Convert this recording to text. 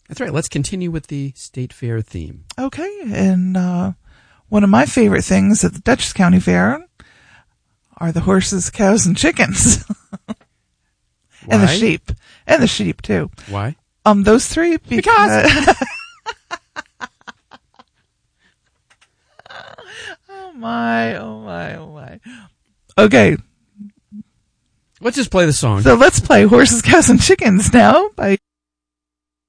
That's right. Let's continue with the State Fair theme. Okay, and one of my favorite things at the Dutchess County Fair are the horses, cows, and chickens. And the sheep. And the sheep, too. Why? Those three? Because... Oh my. Okay. Let's just play the song. So let's play Horses, Cows, and Chickens now by